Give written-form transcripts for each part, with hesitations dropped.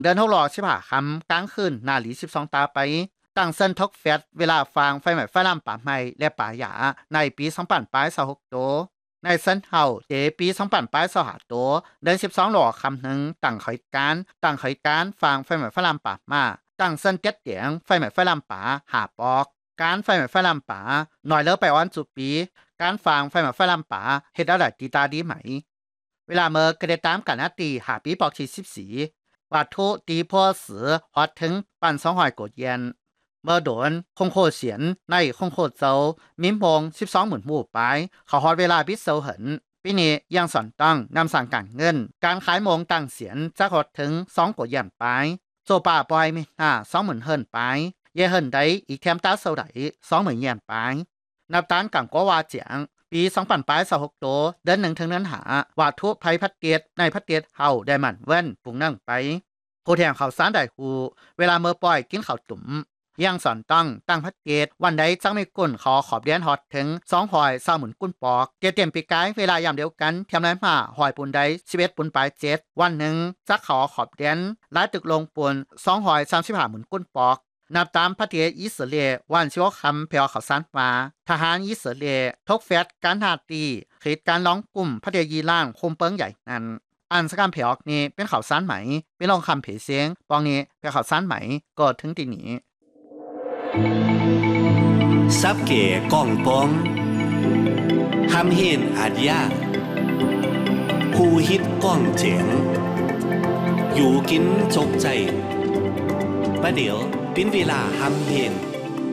เดือน615คำกลางคืนนาฬิ12ตาไปตั้งเส้นทกแฟดเวลาฟังไฟใหม่ไฟลำป่าไม้และป่าหยาในปี2026โตในเส้นเฮาเจปี2025โตเดือน12หล่อคำหนึ่งตั้งขอยการฟังไฟใหม่ไฟลำป่ามาตั้งเส้นเจ็ดเตียงไฟใหม่ไฟลำป่าหาปอกการไฟใหม่ไฟลำป่าหน่อยเลิกไปวันจุปีการฟังไฟใหม่ไฟลำป่าเฮ็ดอะไรตีตาดีไหมเวลาเมื่อกระเดตามกันนาตีหาปีปอกที่14วัตถุตีพอสือฮอดถึงปั่น200กว่าเยนเมื่อโดนคงโคเสียนในคงโคเจ้ามิมพง12,000หมู่ไปเขาฮอดเวลาพิเศษเหินปีนี้ยังสอนต้องนำสั่งการเงินการขายมงต่างเสียนจะฮอดถึง2กว่าเยนไปโซป่าปล่อยมี20,000เฮิรนไปเยเฮิรนได้อีกแถมตาเท่าไหร่20,000เยนไปนับตานกังก็ว่าเจียงปี2026โตเดือน1ถึงเดือน5ว่าทุภัยพัดเกียรติในพัดเกียรติเฮาได้มันเว้นปุงนั่งไปผู้แทงข่าวสารได้ฮูเวลาเมื่อปล่อยกินข้าวตุ่มยังสอนตั้งพัดเกตวันใดจังไม่กุ่นขอขอบเดียนฮอดถึง2หอย20,000หมุนกุ่นปอกเตรียมปีกายเวลายามเดียวกันเทียมไรมาหอยปุ่นใด11ปุ่นปลาย7วันหนึ่งจักขอขอบเดียนหลายตึกลงปุ่น2หอย35หมุนกุ่นปอกนับตามพระเทศอิสราเอลวันชิวคำเพลข่าวสารว่าทหารอิสราเอลทกแฟดการหาตีเหตุการร้องกลุ่มพระเทศยีร่างคมเปิงใหญ่นั้นอันสกามเพลออกนี้เป็นข่าวสารไหมเป็นลองคำเพเสียงปองนี้เป็นข่าวสารไหมก็ถึงตีนี้ซับเก๋ก้องปองห้ามเห็นอาจยากผู้ฮิตก้องเจ๋งอยู่กินจกใจประเดี๋ยวเป็นเวลาห้ามเห็น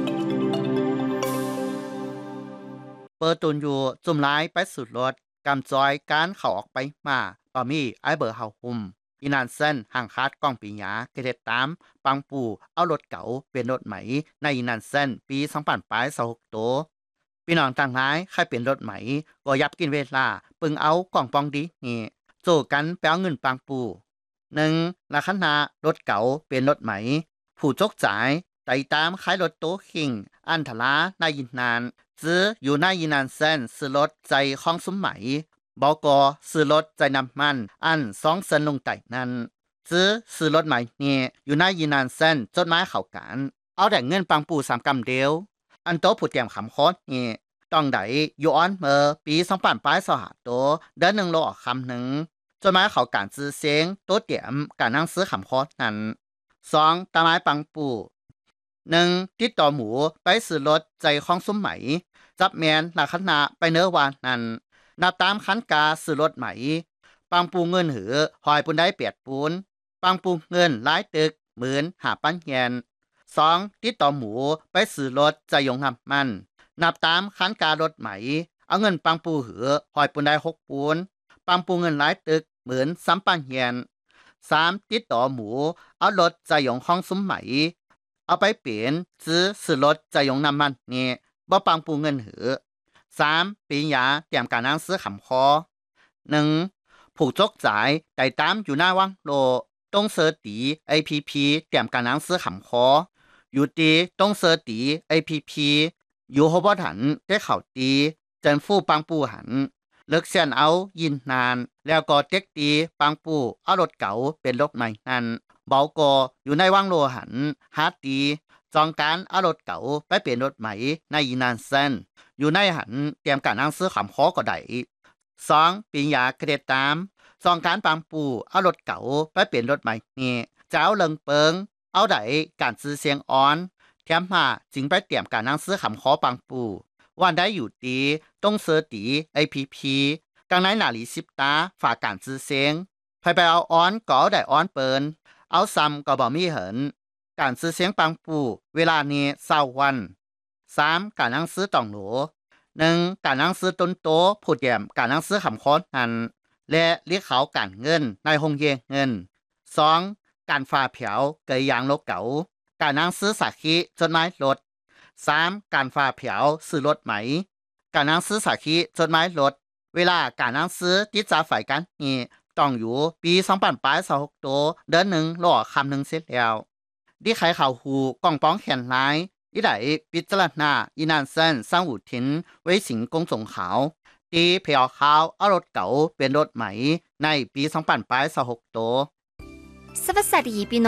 เปิดตุนอยู่จุ่มร้ายไปสุดรถกำจอยการเข้าออกไปมาต่อมีไอเบอร์เฮาหุมอีนานเซนห่างคาดกล้องปีหยาเกเรตามปังปูเอารถเก๋าเป็นรถไหมในอีนานเซนปี2026โตพี่น้องต่างหลายใครเป็นรถไหมก็ยับกินเวลาปึงเอากล่องปองดีนี่โจกันแปลเงินปังปู1ราคารถเก๋าเป็นรถไหมผู้จกจ่ายไต่ตามขายรถโตคิงอันทลาในยินนานซื้ออยู่ในยินนานเซนซื้อรถใจของสมไหมบอกซื้อรถใจน้ำมันอัน2เซนลงไต่นั้นซื้อรถใหม่เนี่ยอยู่ในยินนานเซนจดหมายเข้ากันเอาแต่เงินปังปู3กำเดียวอันโตผู้เตรียมคำคอดนี่ต้องได้อยู่ออนเมื่อปี2025โตเดือน1โลออกคำหนึ่งจดหมายเข้ากันซื้อเสียงโตเตรียมการนั่งซื้อคำคอดนั้น2ตาไม้ปังปู1ติดต่อหมูไปซื้อรถใจของสมไหมจับแมนราคาไปเนื้อวานนั้นนับตามคันกาซื้อรถไหมปังปูเงินหือหอยปุนได้เปียดปูนปังปูเงินหลายตึก15,000เยน2ติดต่อหมูไปซื้อรถใจยงน้ำมันนับตามคันการถไหมเอาเงินปังปูหือหอยปุนได้6ปูนปังปูเงินหลายตึก13,000เยน3ติดต่อหมูเอารถใจยงห้องสมไหมเอาไปเปลี่ยนซื้อรถจะยงน้ำมันนี่บ่ปังปูเงินหือ3ปีหยาเตรียมการนั่งซื้อขำคอ1ผู้จกจ่ายไต่ตามอยู่หน้าวังโลต้องเสิร์ตี APP เตรียมการนั่งซื้อขำคออยู่ตีต้องเสิร์ตี APP อยู่โฮบอถันได้เข่าตีจันฟู่ปังปูหันเลิกเสียนเอายินนานแล้วก็เจ๊กตีปังปูเอารถเก๋าเป็นรถใหม่นั้นเบาก็อยู่ในวังโลหันฮาร์ตีจองการเอารถเก๋าไปเปลี่ยนรถใหม่ในยีนานเซนอยู่ในหันเตรียมการนั่งซื้อขำคอก็ได้2ปีหยาเกรดตามจองการปังปูเอารถเก๋าไปเปลี่ยนรถใหม่นี่เจ้าเลิงเปิงเอาได้การซื้อเสียงอ่อนแถมมาจึงไปเตรียมการนั่งซื้อขำคอปังปูวันได้อยู่ตีต้องเสิร์ตี APP กังในหนาลี10ตาฝากการซื้อเสียงไปเอาอ้อนก็เอาได้อ้อนเปินเอาซ้ำก็บ่มีเหินการซื้อเสียงปังปูเวลานี้20วัน3การนั่งซื้อต่องโหล1การนั่งซื้อต้นโตผู้เตรียมการนั่งซื้อขำคอนนั้นและเรียกเขาการเงินในห้องเยเงิน2การฟ้าเผาเกยยางโลกเก๋าการนั่งซื้อสักขีจดหมายรถ3การฟ้าเผาซื้อรถไหมการนั่งซื้อสักขีจดหมายรถเวลาการนั่งซื้อติดจาฝ่ายกันนี่ต้องอยู่ปี2026โตเดือน1รอคำหนึ่งเสร็จแล้วที่ใครข่าวหูกองป้องแขนร้ายที่ไหนพิจารณาอีนานเซนสร้างหูทิ้นไว้สิงกงสงขาวตีเพียวขาวเอารถเก๋าเป็นรถไหมในปี2026โตสวัสดีพี่